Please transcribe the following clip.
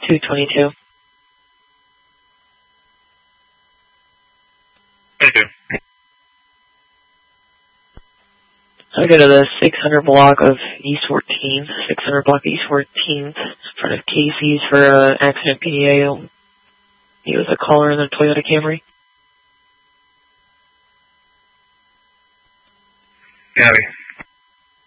222. Thank you. I'll go to the 600 block of East 14th, 600 block East 14th, in front of Casey's for accident PDA. He was a caller in the Toyota Camry. Copy.